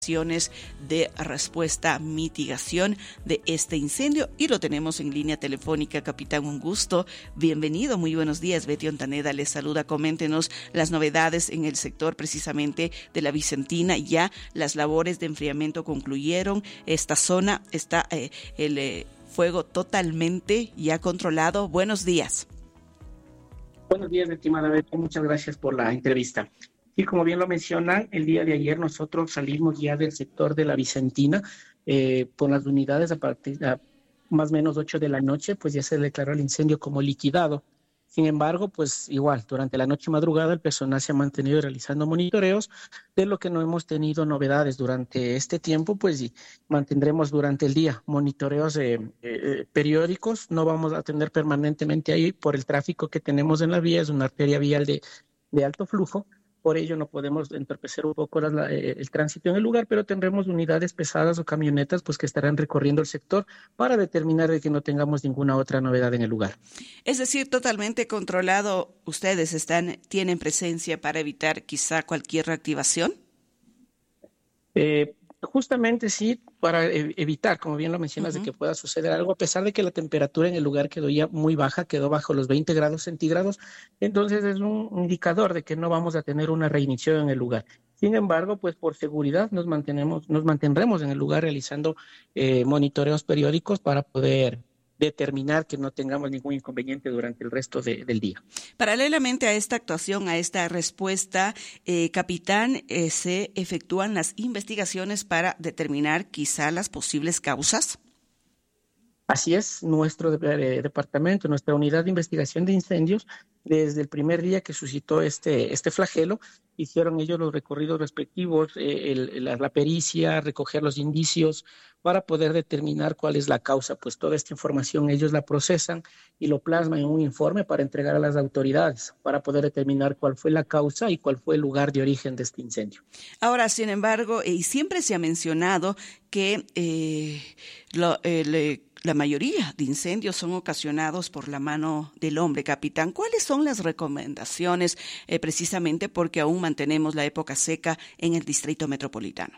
de respuesta, mitigación de este incendio, y lo tenemos en línea telefónica. Capitán, un gusto, bienvenido, muy buenos días. Betty Ontaneda les saluda. Coméntenos las novedades en el sector precisamente de la Vicentina. Ya las labores de enfriamiento concluyeron, esta zona está el fuego totalmente ya controlado. Buenos días. Buenos días, estimada Betty, muchas gracias por la entrevista. Sí, como bien lo mencionan, el día de ayer nosotros salimos ya del sector de la Vicentina con las unidades a partir de más o menos 8 de la noche, pues ya se declaró el incendio como liquidado. Sin embargo, pues igual, durante la noche y madrugada el personal se ha mantenido realizando monitoreos, de lo que no hemos tenido novedades durante este tiempo, pues y mantendremos durante el día monitoreos periódicos. No vamos a tener permanentemente ahí por el tráfico que tenemos en la vía, es una arteria vial de alto flujo. Por ello no podemos entorpecer un poco el tránsito en el lugar, pero tendremos unidades pesadas o camionetas pues que estarán recorriendo el sector para determinar de que no tengamos ninguna otra novedad en el lugar. Es decir, totalmente controlado. ¿Ustedes tienen presencia para evitar quizá cualquier reactivación? Justamente sí, para evitar, como bien lo mencionas, de que pueda suceder algo, a pesar de que la temperatura en el lugar quedó ya muy baja, quedó bajo los 20 grados centígrados, entonces es un indicador de que no vamos a tener una reinición en el lugar. Sin embargo, pues por seguridad nos mantendremos en el lugar realizando monitoreos periódicos para poder determinar que no tengamos ningún inconveniente durante el resto del día. Paralelamente a esta actuación, a esta respuesta, capitán, ¿se efectúan las investigaciones para determinar quizá las posibles causas? Así es, nuestro departamento, nuestra unidad de investigación de incendios, desde el primer día que suscitó este flagelo, hicieron ellos los recorridos respectivos, la pericia, recoger los indicios para poder determinar cuál es la causa. Pues toda esta información ellos la procesan y lo plasman en un informe para entregar a las autoridades, para poder determinar cuál fue la causa y cuál fue el lugar de origen de este incendio. Ahora, sin embargo, y siempre se ha mencionado que la mayoría de incendios son ocasionados por la mano del hombre, capitán. ¿Cuáles son las recomendaciones precisamente porque aún mantenemos la época seca en el Distrito Metropolitano?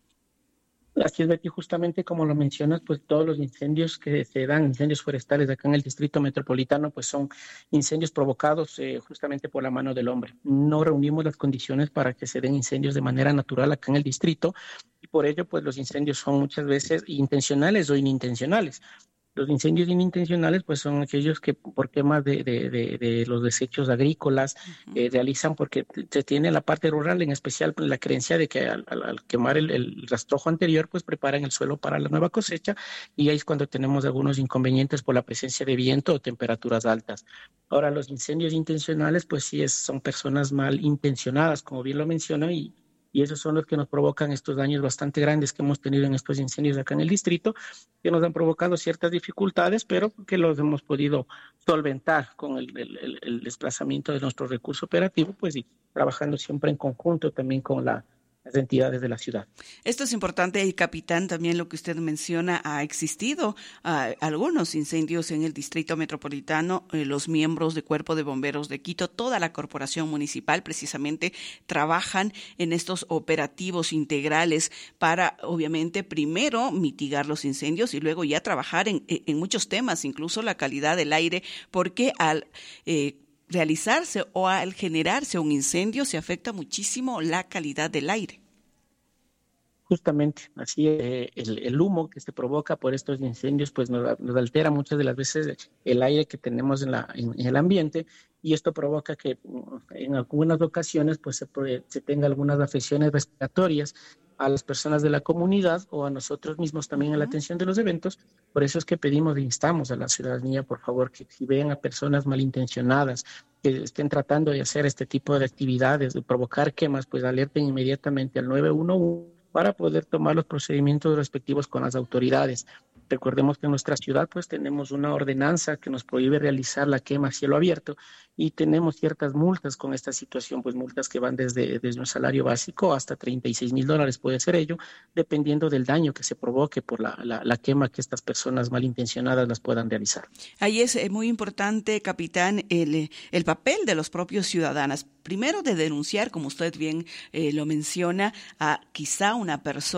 Así es, Betty, justamente como lo mencionas, pues todos los incendios que se dan, incendios forestales acá en el Distrito Metropolitano, pues son incendios provocados justamente por la mano del hombre. No reunimos las condiciones para que se den incendios de manera natural acá en el distrito y por ello, pues los incendios son muchas veces intencionales o inintencionales. Los incendios inintencionales pues son aquellos que por quemas de los desechos agrícolas realizan, porque se tiene la parte rural en especial la creencia de que al quemar el rastrojo anterior pues preparan el suelo para la nueva cosecha, y ahí es cuando tenemos algunos inconvenientes por la presencia de viento o temperaturas altas. Ahora, los incendios intencionales pues sí son personas mal intencionadas, como bien lo menciono, y esos son los que nos provocan estos daños bastante grandes que hemos tenido en estos incendios acá en el distrito, que nos han provocado ciertas dificultades, pero que los hemos podido solventar con el desplazamiento de nuestro recurso operativo, pues y trabajando siempre en conjunto también con las entidades de la ciudad. Esto es importante, y capitán, también lo que usted menciona, ha existido algunos incendios en el Distrito Metropolitano. Los miembros del Cuerpo de Bomberos de Quito, toda la corporación municipal precisamente trabajan en estos operativos integrales para, obviamente, primero mitigar los incendios y luego ya trabajar en muchos temas, incluso la calidad del aire, porque al realizarse o al generarse un incendio se afecta muchísimo la calidad del aire. Justamente, así el humo que se provoca por estos incendios pues nos altera muchas de las veces el aire que tenemos en el ambiente, y esto provoca que en algunas ocasiones pues se tenga algunas afecciones respiratorias a las personas de la comunidad o a nosotros mismos también en la atención de los eventos. Por eso es que pedimos e instamos a la ciudadanía, por favor, que si ven a personas malintencionadas que estén tratando de hacer este tipo de actividades, de provocar quemas, pues alerten inmediatamente al 911 para poder tomar los procedimientos respectivos con las autoridades. Recordemos que en nuestra ciudad pues tenemos una ordenanza que nos prohíbe realizar la quema a cielo abierto y tenemos ciertas multas con esta situación, pues multas que van desde un salario básico hasta $36,000 puede ser ello, dependiendo del daño que se provoque por la quema que estas personas malintencionadas las puedan realizar. Ahí es muy importante, capitán, el papel de los propios ciudadanos. Primero de denunciar, como usted bien lo menciona, a quizá una persona